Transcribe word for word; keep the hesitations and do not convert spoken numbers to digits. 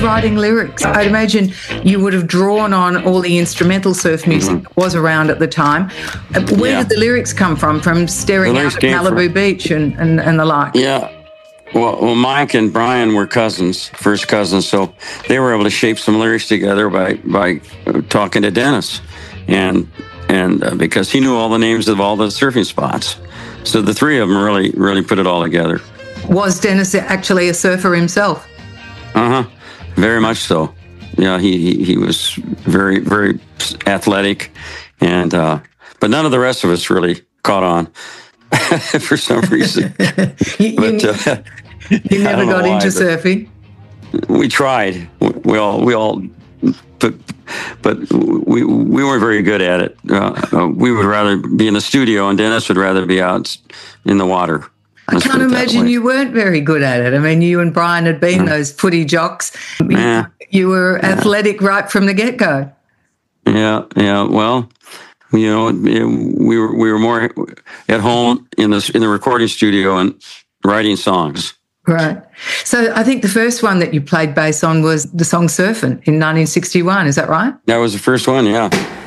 writing lyrics? I'd imagine you would have drawn on all the instrumental surf music mm-hmm. that was around at the time. Where yeah. did the lyrics come from? From staring out at Malibu from, Beach and, and, and the like? Yeah. Well, well, Mike and Brian were cousins, first cousins, so they were able to shape some lyrics together by by talking to Dennis, and and uh, because he knew all the names of all the surfing spots, so the three of them really really put it all together. Was Dennis actually a surfer himself? Uh huh, very much so. Yeah, he he, he was very very athletic, and uh, but none of the rest of us really caught on for some reason. you, but. You, Uh, You never got why, into surfing? We tried. We all, we all, but, but we we weren't very good at it. Uh, uh, we would rather be in the studio, and Dennis would rather be out in the water. Let's I can't imagine you weren't very good at it. I mean, you and Brian had been mm. those footy jocks. You, yeah. you were yeah. athletic right from the get-go. Yeah, yeah. Well, you know, we were we were more at home in the in the recording studio and writing songs. Right. So I think the first one that you played bass on was the song Surfin' in nineteen sixty-one. Is that right? That was the first one, yeah.